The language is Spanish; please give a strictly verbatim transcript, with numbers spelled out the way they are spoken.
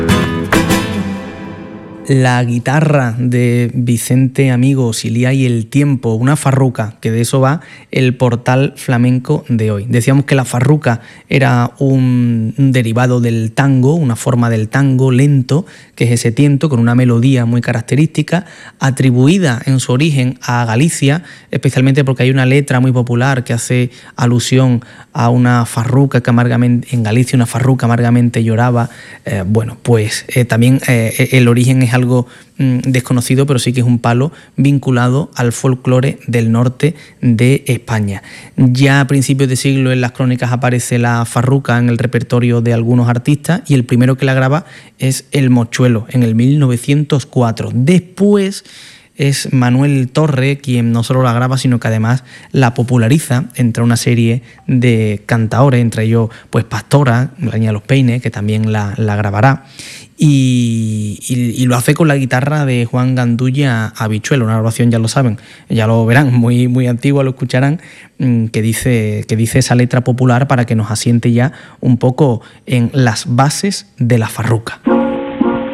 La guitarra de Vicente Amigo, Silía y el tiempo, una farruca, que de eso va el portal flamenco de hoy. Decíamos que la farruca era un, un derivado del tango, una forma del tango lento, que es ese tiento con una melodía muy característica, atribuida en su origen a Galicia, especialmente porque hay una letra muy popular que hace alusión a una farruca que amargamente, en Galicia una farruca amargamente lloraba. Eh, bueno, pues eh, también eh, el origen es algo mm, desconocido, pero sí que es un palo vinculado al folclore del norte de España. Ya a principios de siglo en las crónicas aparece la farruca en el repertorio de algunos artistas y el primero que la graba es el Mochuelo en el mil novecientos cuatro. Después es Manuel Torre quien no solo la graba, sino que además la populariza entre una serie de cantaores, entre ellos pues Pastora, la Niña de los Peines, que también la, la grabará, y, y, y lo hace con la guitarra de Juan Gandulla Habichuelo, una grabación, ya lo saben, ya lo verán, muy, muy antigua, lo escucharán, que dice, que dice esa letra popular para que nos asiente ya un poco en las bases de la farruca.